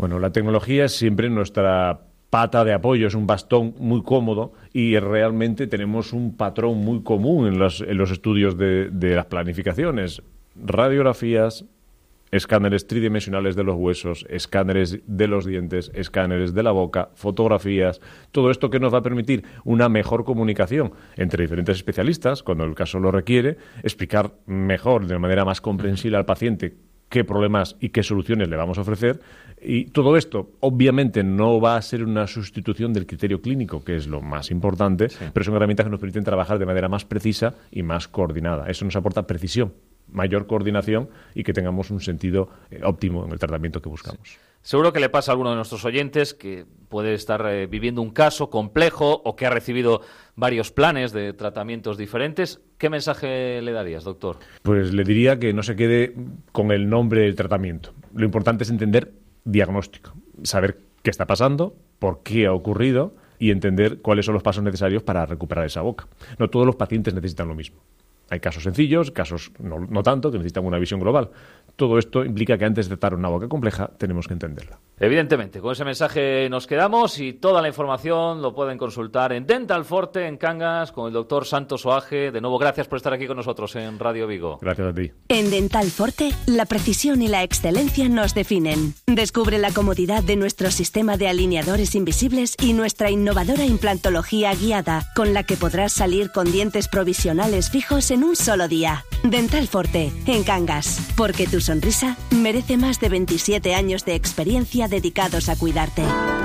Bueno, la tecnología es siempre nuestra pata de apoyo, es un bastón muy cómodo y realmente tenemos un patrón muy común en los estudios de las planificaciones. Radiografías, escáneres tridimensionales de los huesos, escáneres de los dientes, escáneres de la boca, fotografías, todo esto que nos va a permitir una mejor comunicación entre diferentes especialistas, cuando el caso lo requiere, explicar mejor, de manera más comprensible al paciente qué problemas y qué soluciones le vamos a ofrecer. Y todo esto, obviamente, no va a ser una sustitución del criterio clínico, que es lo más importante, pero son herramientas que nos permiten trabajar de manera más precisa y más coordinada. Eso nos aporta precisión, mayor coordinación y que tengamos un sentido óptimo en el tratamiento que buscamos. Sí. Seguro que le pasa a alguno de nuestros oyentes que puede estar viviendo un caso complejo o que ha recibido varios planes de tratamientos diferentes. ¿Qué mensaje le darías, doctor? Pues le diría que no se quede con el nombre del tratamiento. Lo importante es entender diagnóstico, saber qué está pasando, por qué ha ocurrido y entender cuáles son los pasos necesarios para recuperar esa boca. No todos los pacientes necesitan lo mismo. Hay casos sencillos, casos no tanto, que necesitan una visión global. Todo esto implica que antes de tratar una boca compleja tenemos que entenderla. Evidentemente, con ese mensaje nos quedamos y toda la información lo pueden consultar en Dental Forte, en Cangas, con el doctor Santos Oaje. De nuevo, gracias por estar aquí con nosotros en Radio Vigo. Gracias a ti. En Dental Forte, la precisión y la excelencia nos definen. Descubre la comodidad de nuestro sistema de alineadores invisibles y nuestra innovadora implantología guiada, con la que podrás salir con dientes provisionales fijos en un solo día. Dental Forte, en Cangas, porque tu sonrisa merece más de 27 años de experiencia dedicados a cuidarte.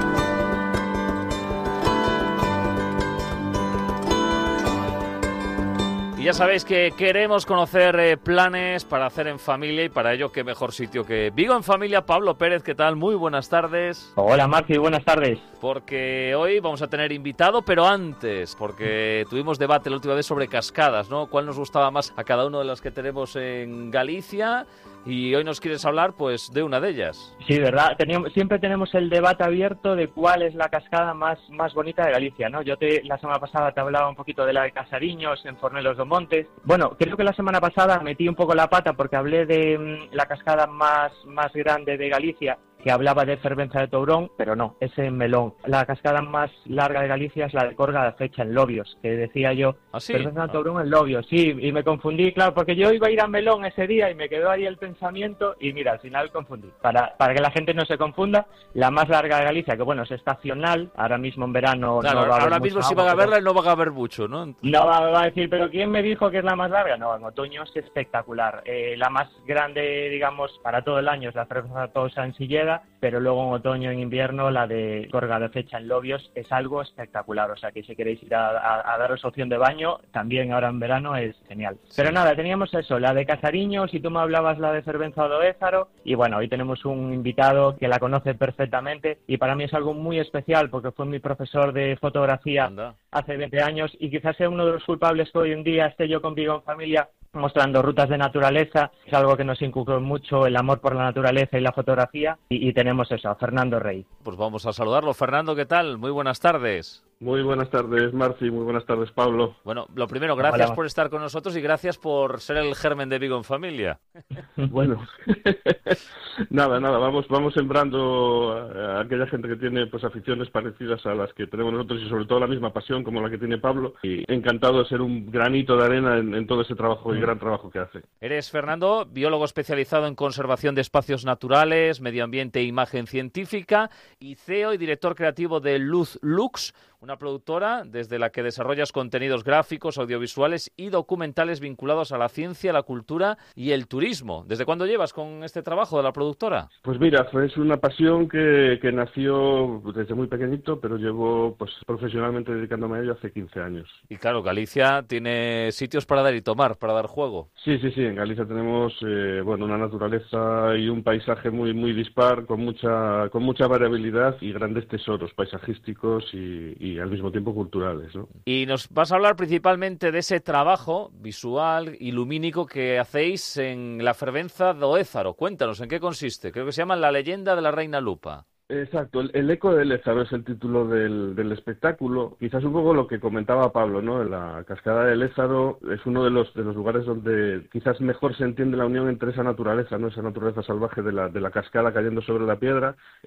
Ya sabéis que queremos conocer planes para hacer en familia y para ello qué mejor sitio que Vigo en Familia. Pablo Pérez, ¿qué tal? Muy buenas tardes. Hola Marci, buenas tardes. Porque hoy vamos a tener invitado, pero antes, porque tuvimos debate la última vez sobre cascadas, ¿no? ¿Cuál nos gustaba más a cada uno de las que tenemos en Galicia? Y hoy nos quieres hablar, pues, de una de ellas. Sí, ¿verdad? Siempre tenemos el debate abierto de cuál es la cascada más bonita de Galicia, ¿no? La semana pasada te hablaba un poquito de la de Casariños, en Fornelos do Montes. Bueno, creo que la semana pasada metí un poco la pata porque hablé de la cascada más grande de Galicia, que hablaba de Fervenza de Tourón, pero no, es en Melón. La cascada más larga de Galicia es la de Corga da Fecha, en Lobios, que decía yo, ¿Ah, sí? Fervenza de Tourón en Lobios, sí, y me confundí, claro, porque yo iba a ir a Melón ese día y me quedó ahí el pensamiento y mira, al final confundí. Para que la gente no se confunda, la más larga de Galicia, que bueno, es estacional, ahora mismo en verano claro, no va a haber ahora mismo mucha si van a agua, verla no van a ver mucho, ¿no? No va a decir, pero ¿quién me dijo que es la más larga? No, en otoño es espectacular. La más grande, digamos, para todo el año es la Fervenza Tosa en Silleda, pero luego en otoño, en invierno, la de Corga de Fecha en Lobios es algo espectacular. O sea, que si queréis ir a daros opción de baño, también ahora en verano es genial. Sí. Pero nada, teníamos eso, la de Casariños, y tú me hablabas la de Fervenza do Ézaro, y bueno, hoy tenemos un invitado que la conoce perfectamente, y para mí es algo muy especial, porque fue mi profesor de fotografía hace 20 años, y quizás sea uno de los culpables que hoy en día esté yo con Vigo en Familia, mostrando rutas de naturaleza. Es algo que nos inculcó mucho, el amor por la naturaleza y la fotografía, y tenemos eso, a Fernando Rey. Pues vamos a saludarlo. Fernando, ¿qué tal? Muy buenas tardes. Muy buenas tardes, Marci, muy buenas tardes, Pablo. Bueno, lo primero, gracias por estar con nosotros y gracias por ser el germen de Vigo en Familia. Bueno, nada, vamos sembrando a aquella gente que tiene pues aficiones parecidas a las que tenemos nosotros y sobre todo la misma pasión como la que tiene Pablo, y encantado de ser un granito de arena en todo ese trabajo y gran trabajo que hace. Eres, Fernando, biólogo especializado en conservación de espacios naturales, medio ambiente e imagen científica, y CEO y director creativo de Luz Lux, una productora desde la que desarrollas contenidos gráficos, audiovisuales y documentales vinculados a la ciencia, la cultura y el turismo. ¿Desde cuándo llevas con este trabajo de la productora? Pues mira, es una pasión que nació desde muy pequeñito, pero llevo pues profesionalmente dedicándome a ello hace 15 años. Y claro, Galicia tiene sitios para dar y tomar, para dar juego. Sí, en Galicia tenemos una naturaleza y un paisaje muy dispar, con mucha variabilidad y grandes tesoros paisajísticos y al mismo tiempo culturales, ¿no? Y nos vas a hablar principalmente de ese trabajo visual y lumínico que hacéis en la Fervenza do Ézaro. Cuéntanos, ¿en qué consiste? Creo que se llama La leyenda de la Reina Lupa. Exacto, el eco del Ézaro es el título del espectáculo. Quizás un poco lo que comentaba Pablo, ¿no? La cascada del Ézaro es uno de los lugares donde quizás mejor se entiende la unión entre esa naturaleza, ¿no? Esa naturaleza salvaje de la cascada cayendo sobre la piedra,